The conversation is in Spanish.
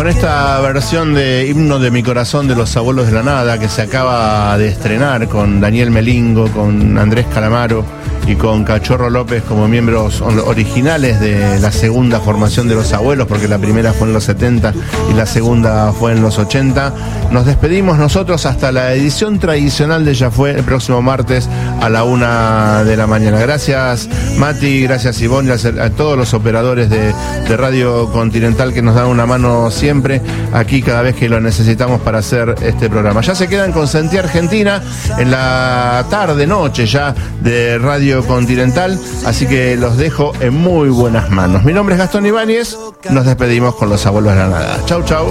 con esta versión de Himno de mi corazón de Los Abuelos de la Nada, que se acaba de estrenar con Daniel Melingo, con Andrés Calamaro y con Cachorro López como miembros originales de la segunda formación de Los Abuelos, porque la primera fue en los 70 y la segunda fue en los 80. Nos despedimos nosotros hasta la edición tradicional de Ya Fue el próximo martes a la 1 de la mañana. Gracias Mati, gracias Ivonne, gracias a todos los operadores de Radio Continental que nos dan una mano siempre aquí cada vez que lo necesitamos para hacer este programa. Ya se quedan con Sentí Argentina en la tarde, noche ya de Radio Continental, así que los dejo en muy buenas manos. Mi nombre es Gastón Ibáñez, nos despedimos con Los Abuelos de la Nada. Chau, chau.